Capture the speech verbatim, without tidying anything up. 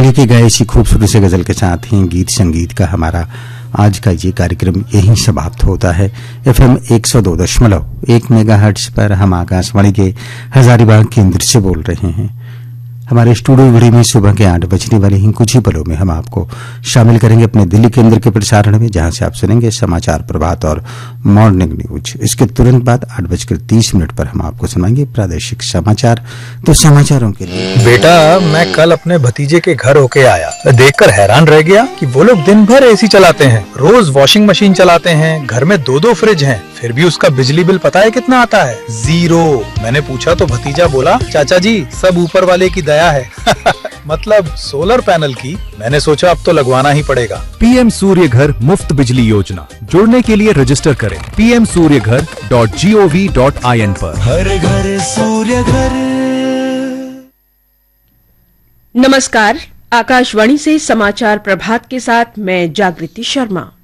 लेके गए इसी खूबसूरत से गजल के साथ ही गीत संगीत का हमारा आज का ये कार्यक्रम यहीं समाप्त होता है। एफएम एक सौ दो दशमलव एक मेगाहर्ट्ज पर हम आकाशवाणी के हजारीबाग केंद्र से बोल रहे हैं। हमारे स्टूडियो घड़ी में सुबह के आठ बजने वाले ही कुछ ही पलों में हम आपको शामिल करेंगे अपने दिल्ली केंद्र के प्रसारण में, जहां से आप सुनेंगे समाचार प्रभात और मॉर्निंग न्यूज। इसके तुरंत बाद आठ बजकर तीस मिनट पर हम आपको सुनाएंगे प्रादेशिक समाचार। तो समाचारों के लिए बेटा, मैं कल अपने भतीजे के घर होके आया, देखकर हैरान रह गया कि वो लोग दिन भर एसी चलाते हैं, रोज वॉशिंग मशीन चलाते हैं, घर में दो दो फ्रिज हैं, फिर भी उसका बिजली बिल पता है कितना आता है? जीरो। मैंने पूछा तो भतीजा बोला, चाचा जी सब ऊपर वाले की दया है। मतलब सोलर पैनल की। मैंने सोचा अब तो लगवाना ही पड़ेगा। पीएम सूर्य घर मुफ्त बिजली योजना, जुड़ने के लिए रजिस्टर करें पी एम सूर्य घर dot G O V dot I N पर। हर घर सूर्य घर। नमस्कार, आकाशवाणी से समाचार प्रभात के साथ मैं जागृति शर्मा।